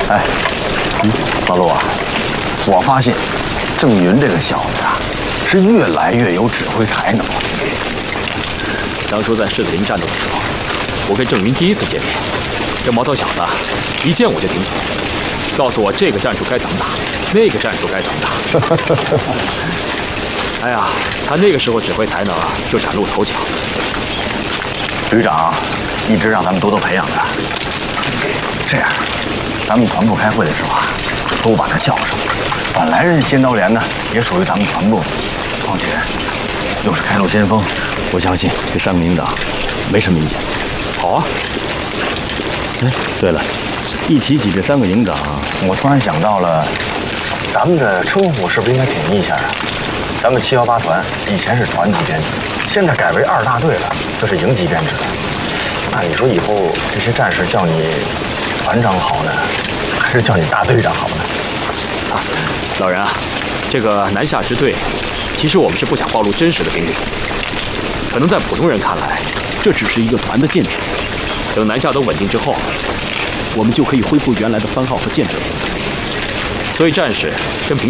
哎，老陆啊，我发现郑云这个小子啊，是越来越有指挥才能了。 当初在狮子林战斗的时候，我跟郑云第一次见面，这毛头小子一见我就顶嘴，告诉我这个战术该怎么打，那个战术该怎么打。哎呀，他那个时候指挥才能啊，就崭露头角。 旅长一直让咱们多多培养他。这样，咱们团部开会的时候啊，都把他叫上。本来人家先刀连呢，也属于咱们团部，况且又是开路先锋，我相信这3个营长没什么意见。 好啊。 哎，对了，一提起这3个营长，我突然想到了，咱们的称呼是不是应该统一一下啊？咱们718团以前是团级编制，现在改为2大队了，就是营级编制。那你说以后这些战士叫你团长好呢，还是叫你大队长好呢？ 啊，老人啊，这个南下支队，其实我们是不想暴露真实的兵力。可能在普通人看来，这只是一个团的建制。等南下都稳定之后，我们就可以恢复原来的番号和建制了。所以战士跟平